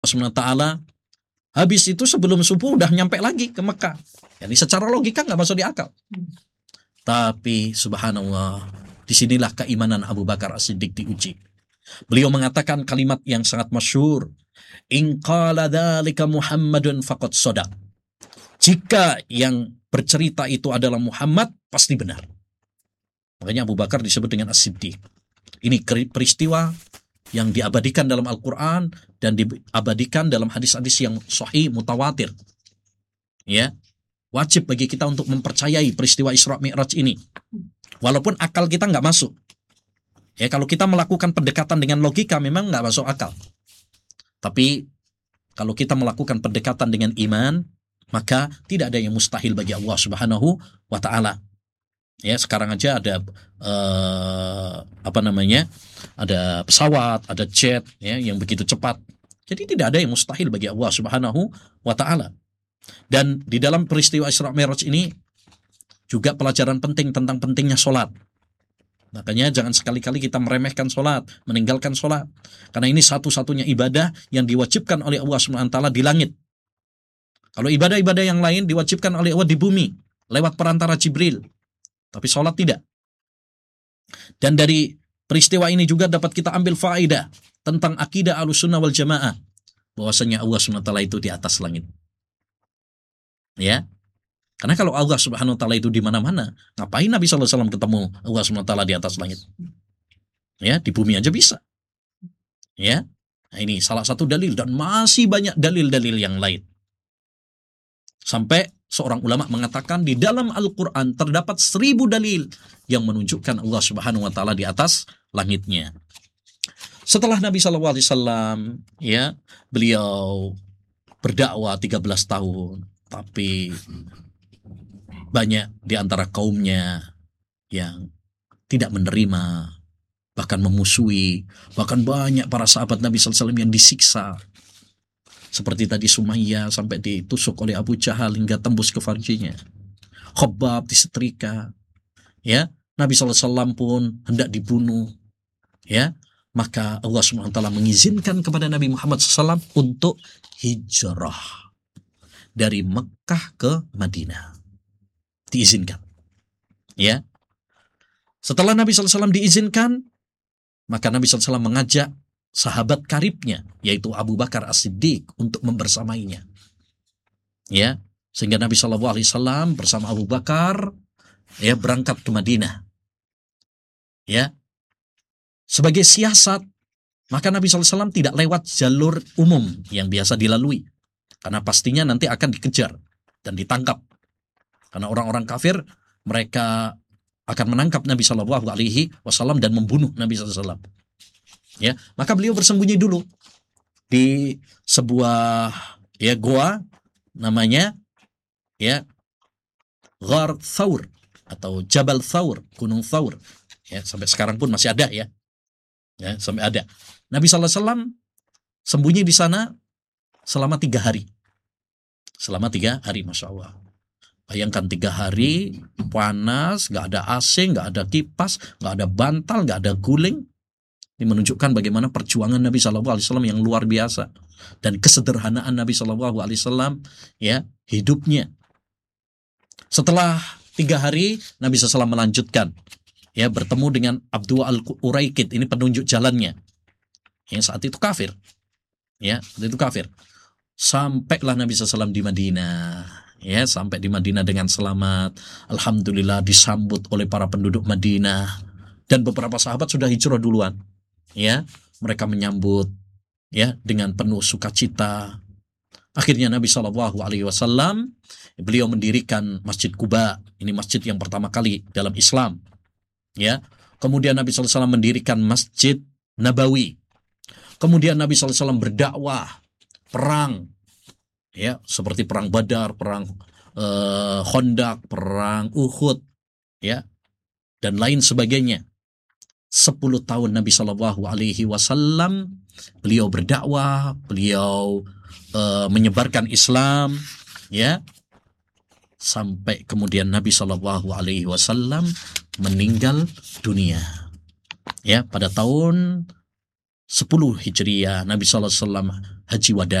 SWT. Habis itu sebelum subuh udah nyampe lagi ke Mekah. Jadi secara logika nggak masuk di akal. Tapi subhanallah, disinilah keimanan Abu Bakar As-Siddiq diuji. Beliau mengatakan kalimat yang sangat masyhur, in qala dzalika Muhammadun faqad shadaq. Jika yang bercerita itu adalah Muhammad, pasti benar. Makanya Abu Bakar disebut dengan As-Siddiq. Ini peristiwa yang diabadikan dalam Al-Quran dan diabadikan dalam hadis-hadis yang sahih mutawatir. Ya, wajib bagi kita untuk mempercayai peristiwa Isra Mi'raj ini. Walaupun akal kita nggak masuk. Ya, kalau kita melakukan pendekatan dengan logika memang nggak masuk akal. Tapi kalau kita melakukan pendekatan dengan iman, maka tidak ada yang mustahil bagi Allah Subhanahu wa Ta'ala. Ya, sekarang aja ada ada pesawat, ada jet, ya, yang begitu cepat. Jadi tidak ada yang mustahil bagi Allah Subhanahu wa Ta'ala. Dan di dalam peristiwa Isra Mi'raj ini juga pelajaran penting tentang pentingnya sholat. Makanya jangan sekali-kali kita meremehkan sholat, meninggalkan sholat. Karena ini satu-satunya ibadah yang diwajibkan oleh Allah Subhanahu wa Ta'ala di langit. Kalau ibadah-ibadah yang lain diwajibkan oleh Allah di bumi lewat perantara Jibril. Tapi sholat tidak. Dan dari peristiwa ini juga dapat kita ambil faedah tentang akidah Ahlussunnah wal Jamaah, bahwasanya Allah Subhanahu wa Ta'ala itu di atas langit. Ya. Karena kalau Allah Subhanahu wa Ta'ala itu di mana-mana, ngapain Nabi sallallahu alaihi wasallam ketemu Allah Subhanahu wa Ta'ala di atas langit? Ya, di bumi aja bisa. Ya. Nah, ini salah satu dalil, dan masih banyak dalil-dalil yang lain. Sampai seorang ulama mengatakan di dalam Al-Quran terdapat 1000 dalil yang menunjukkan Allah Subhanahu wa Ta'ala di atas langitnya. Setelah Nabi SAW, ya, beliau berdakwah 13 tahun, tapi banyak di antara kaumnya yang tidak menerima, bahkan memusuhi, bahkan banyak para sahabat Nabi SAW yang disiksa. Seperti tadi Sumayyah sampai ditusuk oleh Abu Jahal hingga tembus ke farjinya. Khabbab disetrika. Ya, Nabi SAW pun hendak dibunuh. Ya, maka Allah SWT mengizinkan kepada Nabi Muhammad SAW untuk hijrah dari Mekah ke Madinah. Diizinkan. Ya. Setelah Nabi SAW diizinkan, maka Nabi SAW mengajak sahabat karibnya, yaitu Abu Bakar As-Siddiq, untuk membersamainya. Ya, sehingga Nabi SAW bersama Abu Bakar, ya, berangkat ke Madinah. Ya, sebagai siasat, maka Nabi SAW tidak lewat jalur umum yang biasa dilalui, karena pastinya nanti akan dikejar dan ditangkap. Karena orang-orang kafir, mereka akan menangkap Nabi SAW dan membunuh Nabi SAW. Ya, maka beliau bersembunyi dulu di sebuah, ya, goa namanya, ya, Ghar Thawr atau Jabal Thawr, Gunung Thawr. Ya, sampai sekarang pun masih ada, ya. Ya, sampai ada. Nabi SAW sembunyi di sana selama 3 hari. Selama 3 hari, Masya Allah. Bayangkan 3 hari panas, nggak ada AC, nggak ada kipas, nggak ada bantal, nggak ada guling. Ini menunjukkan bagaimana perjuangan Nabi SAW yang luar biasa dan kesederhanaan Nabi SAW, ya, hidupnya. Setelah 3 hari Nabi SAW melanjutkan, ya, bertemu dengan Abdul Al-Uraikid. Ini penunjuk jalannya. Yang saat itu kafir, ya, saat itu kafir. Sampailah Nabi SAW di Madinah, ya, sampai di Madinah dengan selamat. Alhamdulillah disambut oleh para penduduk Madinah, dan beberapa sahabat sudah hijrah duluan. Ya, mereka menyambut, ya, dengan penuh sukacita. Akhirnya Nabi SAW, beliau mendirikan Masjid Quba. Ini masjid yang pertama kali dalam Islam. Ya, kemudian Nabi SAW mendirikan Masjid Nabawi. Kemudian Nabi SAW berdakwah, perang, ya, seperti perang Badar, perang Khandaq, perang Uhud, ya, dan lain sebagainya. 10 tahun Nabi SAW beliau berdakwah, beliau menyebarkan Islam, ya, sampai kemudian Nabi SAW meninggal dunia, ya, pada tahun 10 Hijriah Nabi SAW haji wada.